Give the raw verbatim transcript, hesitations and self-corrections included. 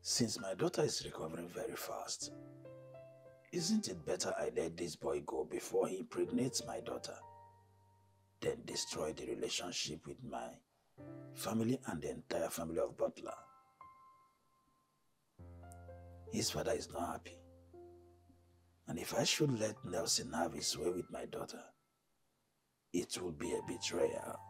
Since my daughter is recovering very fast, isn't it better I let this boy go before he impregnates my daughter, then destroy the relationship with my family and the entire family of Butler? His father is not happy. And if I should let Nelson have his way with my daughter, it will be a betrayal.